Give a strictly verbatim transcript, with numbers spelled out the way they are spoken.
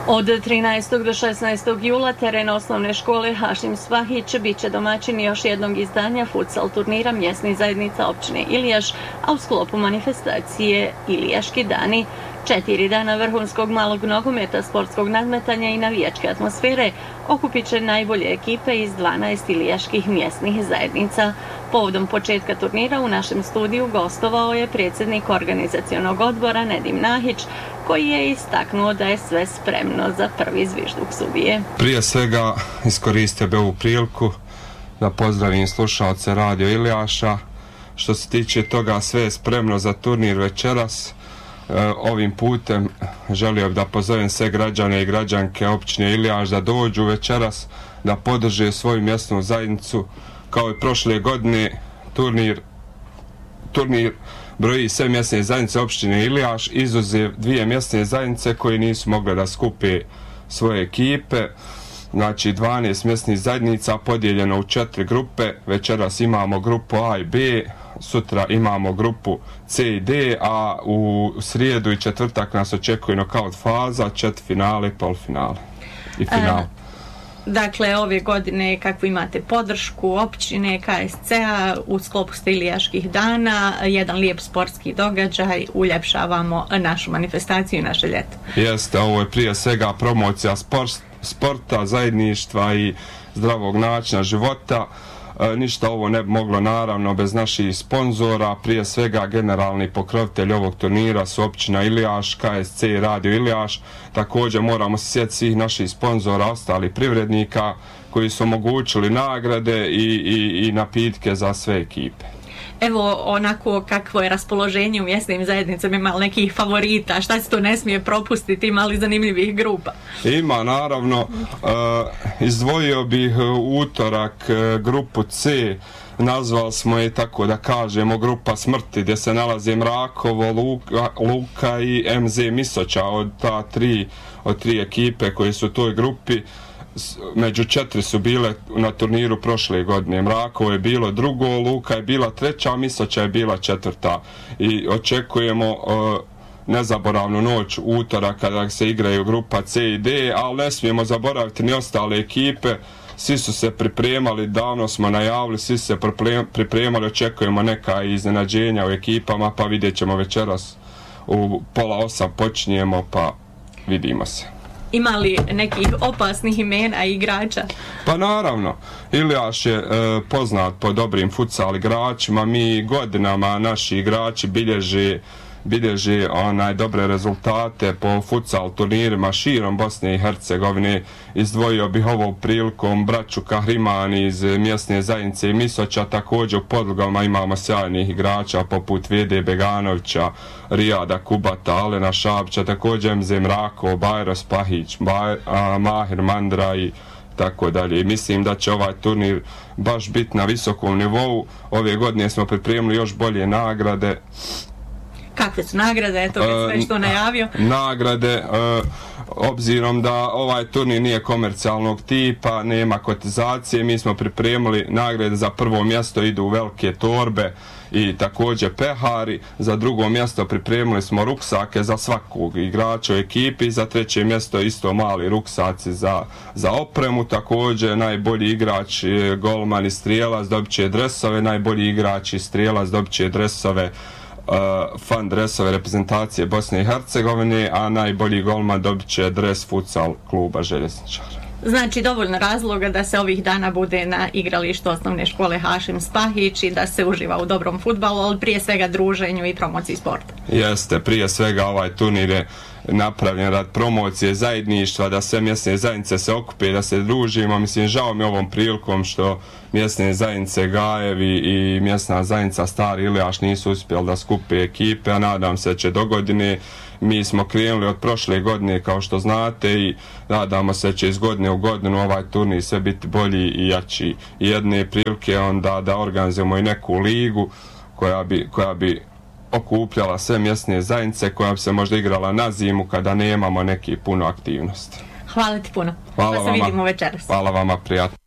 Od trinaestog do šesnaestog jula teren osnovne škole Hašim Spahić bit će domaćin još jednog izdanja futsal turnira mjesnih zajednica općine Ilijaš, a u sklopu manifestacije Ilijaški dani. Četiri dana vrhunskog malog nogometa, sportskog nadmetanja i navijačke atmosfere okupit će najbolje ekipe iz dvanaest ilijaških mjesnih zajednica. Povodom početka turnira u našem studiju gostovao je predsjednik organizacionog odbora Nedim Nahić, koji je istaknuo da je sve spremno za prvi zvižduk sudije. Prije svega iskoristio bi ovu priliku da pozdravim slušalce Radio Ilijaša. Što se tiče toga, sve je spremno za turnir večeras. Ovim putem želio bih da pozovem sve građane i građanke općine Ilijaš da dođu večeras, da podrže svoju mjesnu zajednicu. Kao i prošle godine, turnir, turnir broji sve mjesne zajednice općine Ilijaš, izuzev dvije mjesne zajednice koje nisu mogle da skupe svoje ekipe. Znači dvanaest mjesnih zajednica podijeljeno u četiri grupe. Večeras imamo grupu A i B, sutra imamo grupu C i D, a u srijedu i četvrtak nas očekuje nokaut faza, četvrtfinale, polfinale i finale. E, dakle, ove godine kakvu imate podršku općine, K S C-a, u sklopu ste Ilijaških dana, jedan lijep sportski događaj, uljepšavamo našu manifestaciju i naše ljeto. Jeste, ovo je prije svega promocija sport, sporta, zajedništva i zdravog načina života. E, ništa ovo ne bi moglo naravno bez naših sponzora, prije svega generalni pokrovitelj ovog turnira su općina Ilijaš, K S C i Radio Ilijaš. Također moramo se sjetiti svih naših sponzora, ostalih privrednika koji su omogućili nagrade i, i, i napitke za sve ekipe. Evo, onako kakvo je raspoloženje u mjesnim zajednicama, ima nekih favorita, šta se to ne smije propustiti, ima li zanimljivih grupa? Ima, naravno. Uh, izdvojio bih utorak uh, grupu C, nazvali smo je, tako da kažemo, grupa smrti, gdje se nalaze Mrakovo, Luka, Luka i M Z Misoća, od ta tri, od tri ekipe koje su u toj grupi. Među četiri su bile na turniru prošle godine. Mrakovo je bilo drugo, Luka je bila treća, Misoća je bila četvrta. I očekujemo uh, nezaboravnu noć utorak kada se igraju grupa C i D, ali ne smijemo zaboraviti ni ostale ekipe. Svi su se pripremali, davno smo najavili, svi su se pripremali, očekujemo neka iznenađenja u ekipama, pa vidjet ćemo večeras u pola osam počinjemo, pa vidimo se. Ima li nekih opasnih imena i igrača? Pa naravno, Ilijaš je e, poznat po dobrim futsal igračima, mi godinama naši igrači bilježe, bilježe onaj dobre rezultate po futsal turnirima širom Bosne i Hercegovine. Izdvojio bih ovom prilikom braću Kahriman iz mjesne zajednice Misoća, također u podlogama imamo sjajnih igrača poput Vede Beganovića, Rijada Kubata, Alena Šabića, također M Z Mrakov, Bajro Spahić, Baj, a, Mahir Mandra i tako dalje. Mislim da će ovaj turnir baš biti na visokom nivou. Ove godine smo pripremili još bolje nagrade. Kakve su nagrade, eto kad sve što najavio? Nagrade, uh, obzirom da ovaj turnir nije komercijalnog tipa, nema kotizacije, mi smo pripremili nagrade. Za prvo mjesto idu velike torbe i također pehari, za drugo mjesto pripremili smo ruksake za svakog igrača u ekipi, za treće mjesto isto mali ruksaci za, za opremu, također najbolji igrač golman i strijelac dobit će dresove, najbolji igrač i strijelac dobit će dresove, Uh, fan dresove reprezentacije Bosne i Hercegovine, a najbolji golman dobit će dres futsal kluba Željezničara. Znači dovoljno razloga da se ovih dana bude na igralištu osnovne škole Hašim Spahić i da se uživa u dobrom fudbalu, ali prije svega druženju i promociji sporta. Jeste, prije svega ovaj turnir je napravljen rad promocije zajedništva, da sve mjesne zajednice se okupe, da se družimo. Mislim, žao mi ovom prilikom što mjesne zajednice Gajevi i mjesna zajednica Stari Ilijaš nisu uspjeli da skupe ekipe, a nadam se da će do godine. Mi smo krenuli od prošle godine, kao što znate, i nadamo se da će iz godine u godinu ovaj turnir sve biti bolji i jači. I jedne prilike onda da organizujemo i neku ligu koja bi, koja bi okupljala sve mjesne zajednice, koja bi se možda igrala na zimu kada nemamo neki puno aktivnosti. Hvala ti puno. Hvala pa se vama. Vidimo večeras. Hvala vama, prijatno.